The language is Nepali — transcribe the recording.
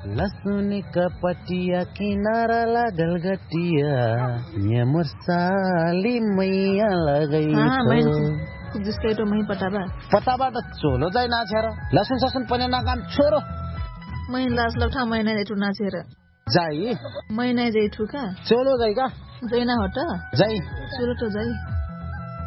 लसुन का पटिया किनारा लागल गटिया ये मोर साली मैया लगई जिसके तो मैं पताबा त चोलो जाई नाछेर लसुन ससुन पनि नकाम छोरो मैं लास लौटा मैंने जेठू नाछेर जाई मैंने जेठू का चोलो जाई का जैना हटा जाई चोलो तो जाई